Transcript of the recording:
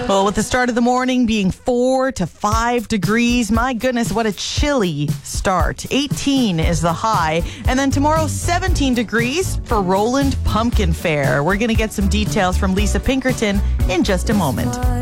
Well, with the start of the morning being 4 to 5 degrees, my goodness, what a chilly start. 18 is the high. And then tomorrow, 17 degrees for Roland Pumpkin Fair. We're going to get some details from Lisa Pinkerton in just a moment.